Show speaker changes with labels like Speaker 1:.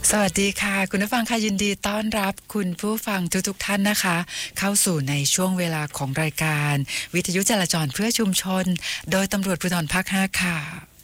Speaker 1: สวัสดีค่ะคุณผู้ฟังค่ะยินดีต้อนรับคุณผู้ฟังทุกท่านนะคะเข้าสู่ในช่วงเวลาของรายการวิทยุจราจรเพื่อชุมชนโดยตำรวจภูธรภาค 5ค่ะ